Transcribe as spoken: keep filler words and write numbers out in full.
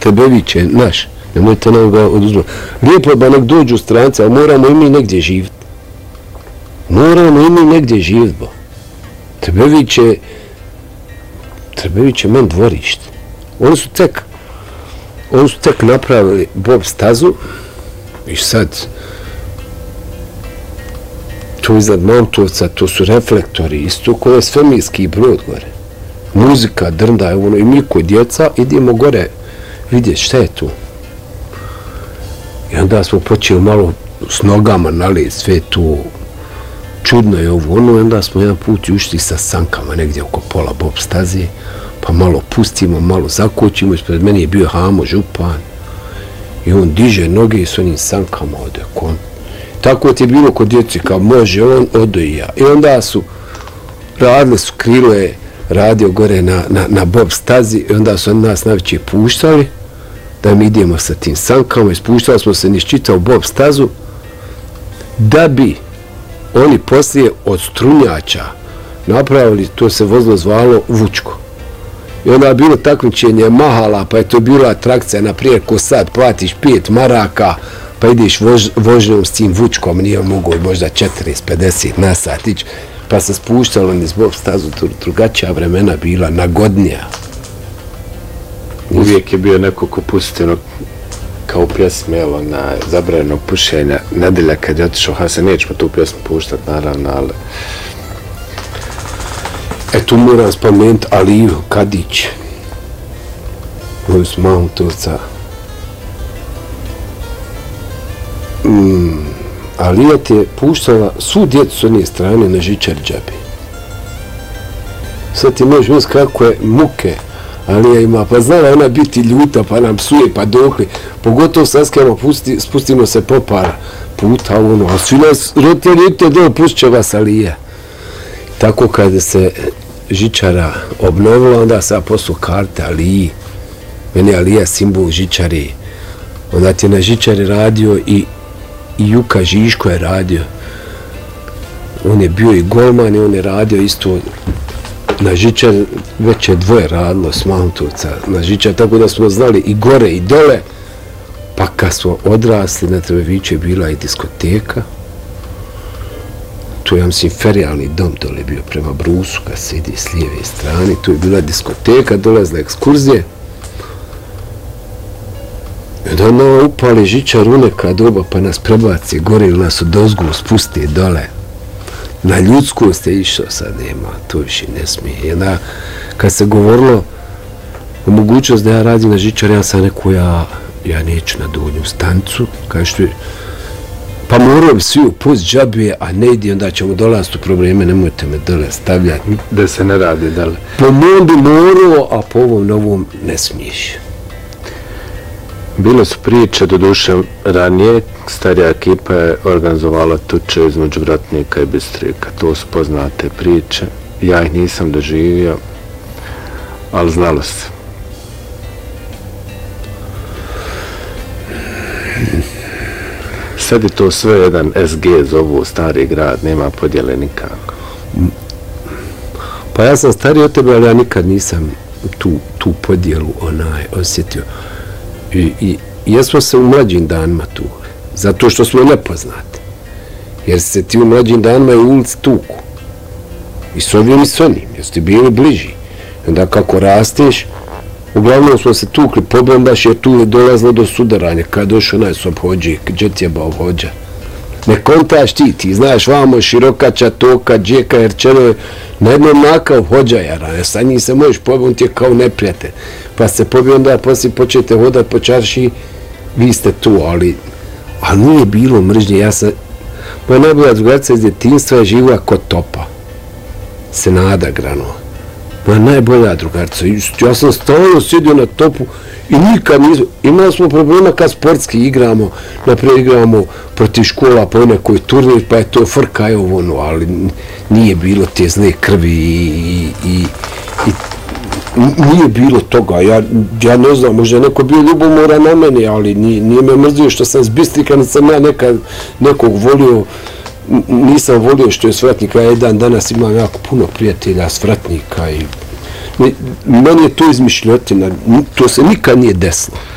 Tebević je naš, nemojte nam ga oduzmati. Lijepo je ba nek dođu stranci, ali moramo i mi negdje živjeti. Moramo i mi negdje živjeti, bo. Tebević je, Tebević je men dvorište. Oni su tek, oni su tek napravili bob stazu i sad tu iznad Mantovca, to su reflektori, isto ko je svemirski brod gore. Muzika, drnda, ono, i mi koji djeca idemo gore vidjeti šta je tu. I onda smo počeli malo s nogama naliti sve tu, čudno je ovo, ono, i onda smo jedan put ušli sa sankama negdje oko pola bob staze, pa malo pustimo, malo zakočimo, ispred meni je bio Hamo župan i on diže noge s onim sankama ode kon. Tako ti je bilo kod djeci, kao može on, odo i ja. I onda su radili su krilo je radio gore na, na, na bob stazi i onda su nas najveće puštali da mi idemo sa tim sankama, ispuštali smo se niz čitav bob stazu da bi oni poslije od strunjača napravili, to se vozilo zvalo Vučko. I onda je bilo takmičenje mahala, pa je to bila atrakcija, naprijed ko sad platiš pet maraka, pa ideš vož, vožnjom s tim Vučkom, nije mogo možda četrdeset pedeset na sat ići, pa se spuštalo niz bob stazu, drugačija vremena bila, nagodnija. Uvijek je bio neko ko pusti ono, kao u pjesmi, evo, na zabranjenog pušenja, nedelja kad je otišao Hasan, nećemo tu pjesmu puštati, naravno, ali... E tu moram spomenuti Aliju Kadić, koju s Mantovca. Mm, Alija ti je puštala svu djecu s one strane na žičar džabe. Sad ti možeš misliti kako je muke Alija ima, pa znala ona biti ljuta, pa nam psuje, pa dokli. Pogotovo sad skajamo, pusti, spustimo se po par puta, ono, a svi nas roditelji dole pustit će vas Alija. Tako kada se žičara obnovila, onda sam poslao karte Aliji. Meni je Alija simbol žičari. Onda ti je na žičari radio i, i Juka Žiško je radio. On je bio i golman i on je radio isto na žičari, već je dvoje radilo s Mantovca na žičari, tako da smo znali i gore i dole. Pa kad smo odrasli, na Trebeviću je bila i diskoteka. Tu je, ja mislim, ferijalni dom dole bio prema Brusu, kad se ide s lijeve strane. Tu je bila diskoteka, dolazile ekskurzije. I onda ono upali žičar u neka doba, pa nas prebaci gore ili nas od ozgu spusti dole. Na ljudsku ste išao, sad nema, to više ne smije. I onda, kad se govorilo o mogućnost da ja radim na žičar, ja sam rekao, ja, ja neću na donju stancu, kao što je, pa morao bi svi upust džabije, a ne idi, onda ćemo dolaziti u probleme, nemojte me dole stavljati. Da se ne radi dole. Po mom bi morao, a po ovom novom ne smiješ. Bilo su priče, do duše ranije, starija ekipa je organizovala tuče između Vratnika i Bistrika. To su poznate priče. Ja ih nisam doživio, ali znalo se. Sad je to sve jedan S G zovu, stari grad, nema podjele nikako. Pa ja sam stariji od tebe, ali ja nikad nisam tu, tu podjelu onaj osjetio. I, i jesmo se u mlađim danima tu, zato što smo nepoznati. Jer se ti u mlađim danima i u ulici tuku. I s ovim i s onim, jer su ti bili bliži. I onda kako rasteš, uglavnom smo se tukli pobombaš jer tu je dolazilo do sudaranja. Kad došao onaj sob hođi, gdje ti je bao hođa. Ne kontaš ti, ti znaš vamo Širokača, Toka, Džeka, Jerčenove, na jednom nakao hođa jara, sa njih se možeš pobiti je kao neprijatelj. Pa se pobio onda, poslije počete hodati po čarši, vi ste tu, ali, ali nije bilo mržnje. Ja sam, moja najbolja drugarica iz djetinjstva je živila kod Topa, Senada Granova. Moja najbolja drugarica, ja sam stalno sjedio na Topu i nikad nismo, imali smo problema kad sportski igramo, naprijed igramo protiv škola po nekoj turnir, pa je to frka, evo ono, ali nije bilo te zle krvi i, i, i, i nije bilo toga. Ja, ja ne znam, možda je neko bio ljubomoran na mene, ali nije, nije me mrzio što sam s Bistrika, nisam ja nekad nekog volio, nisam volio što je s Vratnika. Ja jedan danas imam jako puno prijatelja s Vratnika i meni je to izmišljotina, to se nikad nije desilo.